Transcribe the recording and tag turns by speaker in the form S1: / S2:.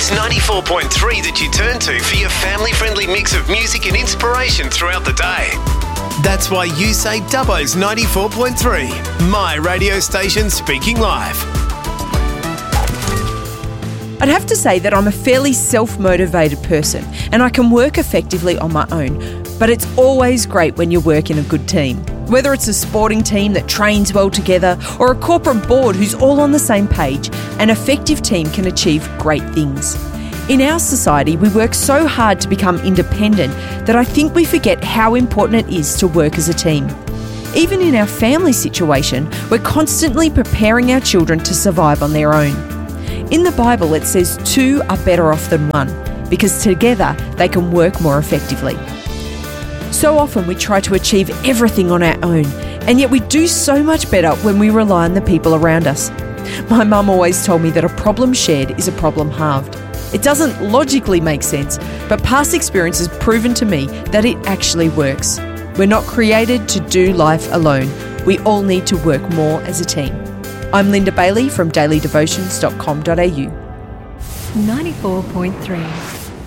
S1: It's 94.3 that you turn to for your family-friendly mix of music and inspiration throughout the day. That's why you say Dubbo's 94.3, my radio station speaking live.
S2: I'd have to say that I'm a fairly self-motivated person and I can work effectively on my own, but it's always great when you work in a good team. Whether it's a sporting team that trains well together or a corporate board who's all on the same page, an effective team can achieve great things. In our society, we work so hard to become independent that I think we forget how important it is to work as a team. Even in our family situation, we're constantly preparing our children to survive on their own. In the Bible, it says two are better off than one because together they can work more effectively. So often we try to achieve everything on our own, and yet we do so much better when we rely on the people around us. My mum always told me that a problem shared is a problem halved. It doesn't logically make sense, but past experience has proven to me that it actually works. We're not created to do life alone. We all need to work more as a team. I'm Linda Bailey from dailydevotions.com.au.
S3: 94.3